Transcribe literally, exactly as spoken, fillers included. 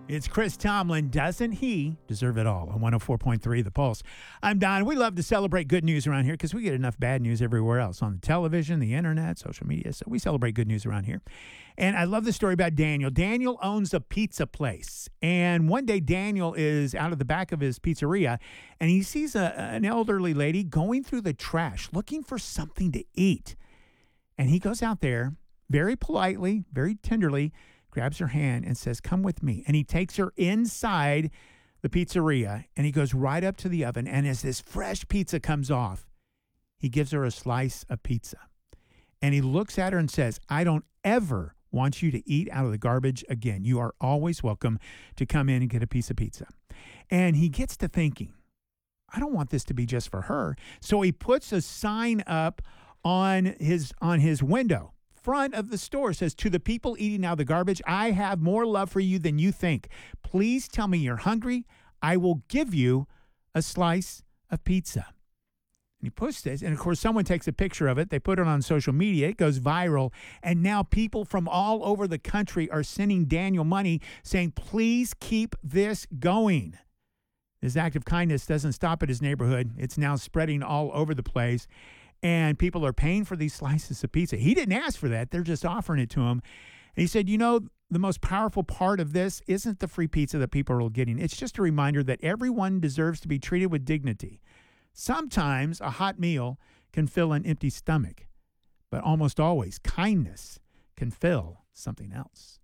It's Chris Tomlin. Doesn't he deserve it all? On one oh four point three The Pulse. I'm Don. We love to celebrate good news around here because we get enough bad news everywhere else on the television, the internet, social media. So we celebrate good news around here. And I love the story about Daniel. Daniel owns a pizza place. And one day Daniel is out of the back of his pizzeria and he sees a, an elderly lady going through the trash looking for something to eat. And he goes out there very politely, very tenderly, grabs her hand and says, "Come with me." And he takes her inside the pizzeria and he goes right up to the oven. And as this fresh pizza comes off, he gives her a slice of pizza. And he looks at her and says, "I don't ever want you to eat out of the garbage again. You are always welcome to come in and get a piece of pizza." And he gets to thinking, I don't want this to be just for her. So he puts a sign up on his on his window. Front of the store says, "To the people eating out of the garbage, I have more love for you than you think. Please tell me you're hungry. I will give you a slice of pizza." And he puts this, and of course, someone takes a picture of it. They put it on social media. It goes viral. And now people from all over the country are sending Daniel money saying, "Please keep this going." His act of kindness doesn't stop at his neighborhood. It's now spreading all over the place. And people are paying for these slices of pizza. He didn't ask for that. They're just offering it to him. And he said, you know, the most powerful part of this isn't the free pizza that people are getting. It's just a reminder that everyone deserves to be treated with dignity. Sometimes a hot meal can fill an empty stomach, but almost always kindness can fill something else.